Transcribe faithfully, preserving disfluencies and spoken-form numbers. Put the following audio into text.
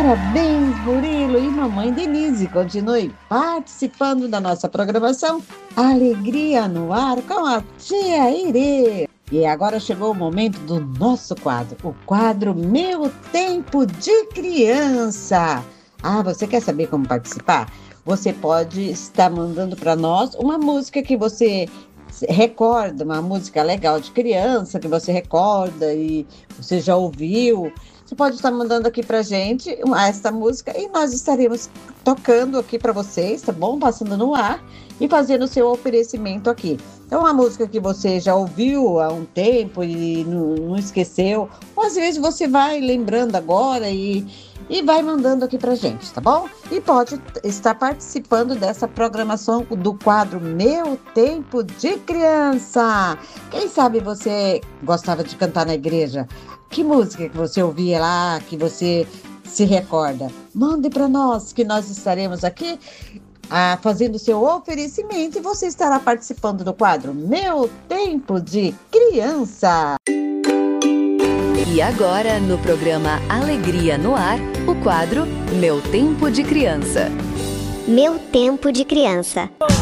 Parabéns, Murilo e mamãe Denise. Continue participando da nossa programação Alegria no Ar com a tia Irê. E agora chegou o momento do nosso quadro, o quadro Meu Tempo de Criança. Ah, você quer saber como participar? Você pode estar mandando para nós uma música que você recorda, uma música legal de criança que você recorda e você já ouviu. Você pode estar mandando aqui pra gente essa música e nós estaremos tocando aqui para vocês, tá bom? Passando no ar e fazendo o seu oferecimento aqui. Então, a música que você já ouviu há um tempo e não, não esqueceu, ou às vezes você vai lembrando agora e, e vai mandando aqui pra gente, tá bom? E pode estar participando dessa programação do quadro Meu Tempo de Criança. Quem sabe você gostava de cantar na igreja? Que música que você ouvia lá, que você se recorda? Mande para nós, que nós estaremos aqui ah, fazendo o seu oferecimento e você estará participando do quadro Meu Tempo de Criança. E agora, no programa Alegria no Ar, o quadro Meu Tempo de Criança. Meu Tempo de Criança.